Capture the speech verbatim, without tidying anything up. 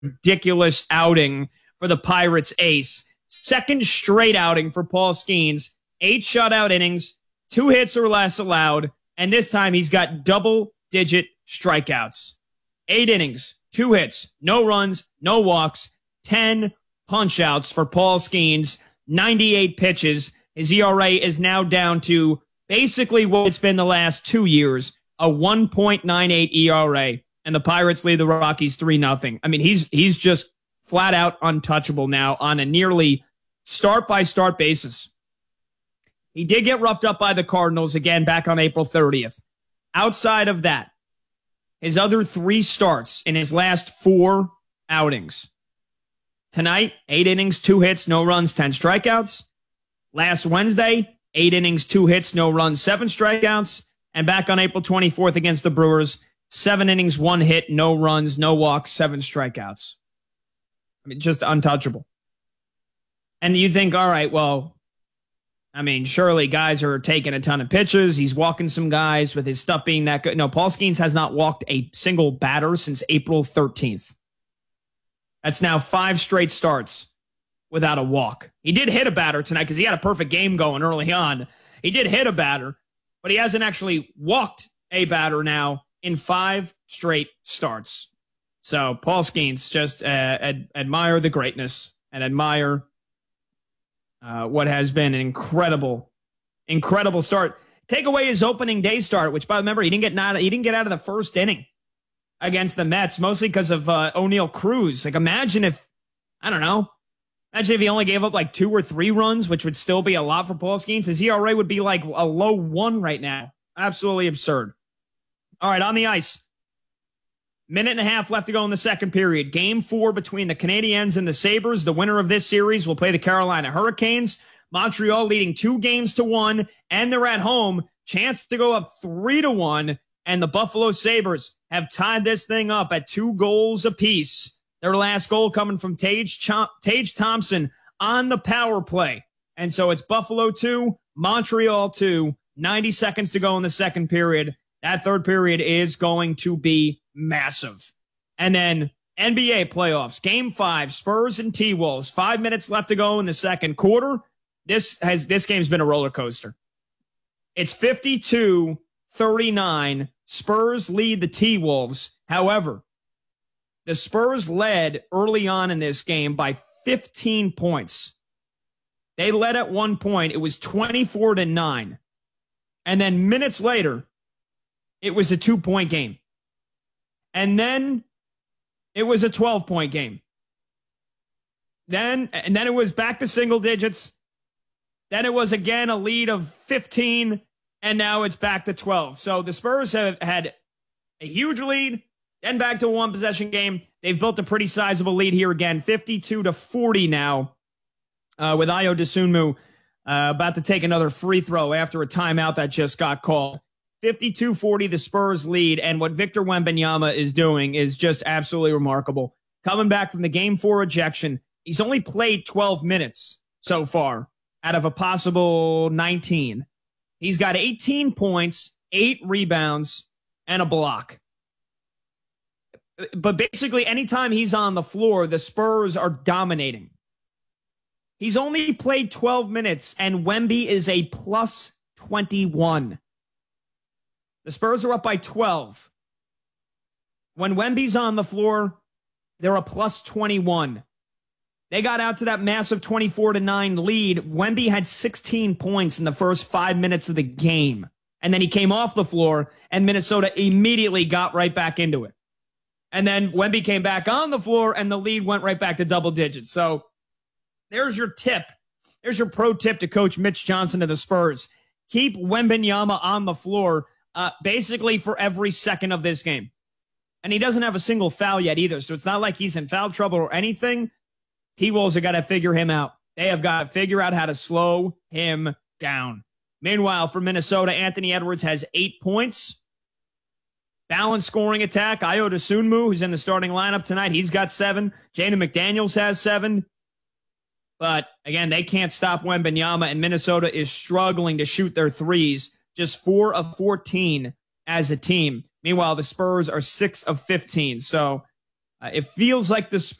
ridiculous outing for the Pirates ace. Second straight outing for Paul Skeens. Eight shutout innings, two hits or less allowed, and this time he's got double-digit strikeouts. Eight innings, two hits, no runs, no walks, ten punch-outs for Paul Skeens, ninety-eight pitches. His E R A is now down to basically what it's been the last two years, a one point nine eight E R A, and the Pirates lead the Rockies three nothing. I mean, he's he's just flat out untouchable now on a nearly start-by-start basis. He did get roughed up by the Cardinals again back on April thirtieth. Outside of that, his other three starts in his last four outings. Tonight, eight innings, two hits, no runs, ten strikeouts. Last Wednesday, eight innings, two hits, no runs, seven strikeouts. And back on April twenty-fourth against the Brewers, seven innings, one hit, no runs, no walks, seven strikeouts. I mean, just untouchable. And you think, all right, well, I mean, surely guys are taking a ton of pitches. He's walking some guys with his stuff being that good. No, Paul Skeens has not walked a single batter since April thirteenth. That's now five straight starts without a walk. He did hit a batter tonight because he had a perfect game going early on. He did hit a batter, but he hasn't actually walked a batter now in five straight starts. So Paul Skeens, just uh, ad- admire the greatness and admire Uh, what has been an incredible, incredible start. Take away his opening day start, which, by remember, he didn't get not he didn't get out of the first inning against the Mets, mostly because of uh, O'Neal Cruz. Like, imagine if, I don't know, imagine if he only gave up like two or three runs, which would still be a lot for Paul Skeens. His E R A would be like a low one right now. Absolutely absurd. All right, on the ice. Minute and a half left to go in the second period. Game four between the Canadiens and the Sabres. The winner of this series will play the Carolina Hurricanes. Montreal leading two games to one, and they're at home. Chance to go up three to one, and the Buffalo Sabres have tied this thing up at two goals apiece. Their last goal coming from Tage, Ch- Tage Thompson on the power play. And so it's Buffalo two, Montreal two, ninety seconds to go in the second period. That third period is going to be massive. And then N B A playoffs, game five, Spurs and T-Wolves. Five minutes left to go in the second quarter. This has this game's been a roller coaster. It's fifty-two thirty-nine. Spurs lead the T-Wolves. However, the Spurs led early on in this game by fifteen points. They led at one point. It was twenty-four to nine. And then minutes later, it was a two-point game. And then it was a twelve-point game. Then, and then it was back to single digits. Then it was again a lead of fifteen, and now it's back to twelve. So the Spurs have had a huge lead, then back to a one-possession game. They've built a pretty sizable lead here again, fifty-two to forty now, uh, with Ayo Dosunmu uh, about to take another free throw after a timeout that just got called. fifty-two forty, the Spurs lead, and what Victor Wembanyama is doing is just absolutely remarkable. Coming back from the game four ejection, he's only played twelve minutes so far out of a possible nineteen. He's got eighteen points, eight rebounds, and a block. But basically, anytime he's on the floor, the Spurs are dominating. He's only played twelve minutes, and Wemby is a plus twenty-one. The Spurs are up by twelve. When Wemby's on the floor, they're a plus twenty-one. They got out to that massive twenty-four to nine lead. Wemby had sixteen points in the first five minutes of the game. And then he came off the floor, and Minnesota immediately got right back into it. And then Wemby came back on the floor, and the lead went right back to double digits. So there's your tip. There's your pro tip to Coach Mitch Johnson of the Spurs. Keep Wembanyama on the floor uh, basically for every second of this game. And he doesn't have a single foul yet either, so it's not like he's in foul trouble or anything. T-Wolves have got to figure him out. They have got to figure out how to slow him down. Meanwhile, for Minnesota, Anthony Edwards has eight points. Balanced scoring attack. Ayo Dosunmu, who's in the starting lineup tonight, he's got seven. Jaden McDaniels has seven. But, again, they can't stop Wembanyama, and Minnesota is struggling to shoot their threes. Just four of fourteen as a team. Meanwhile, the Spurs are six of fifteen. So, Uh, it feels like the